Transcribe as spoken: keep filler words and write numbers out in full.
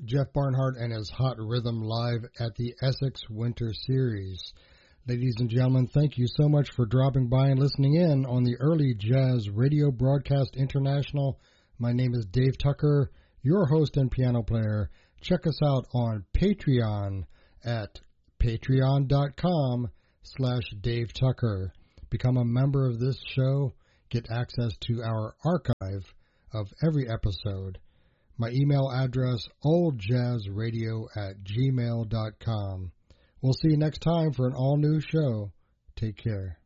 Jeff Barnhart and his Hot Rhythm live at the Essex Winter Series. Ladies and gentlemen, thank you so much for dropping by and listening in on the Early Jazz Radio Broadcast International. My name is Dave Tucker, your host and piano player. Check us out on Patreon at patreon.com slash Dave Tucker. Become a member of this show. Get access to our archive of every episode. My email address, oldjazzradio at gmail dot com. We'll see you next time for an all-new show. Take care.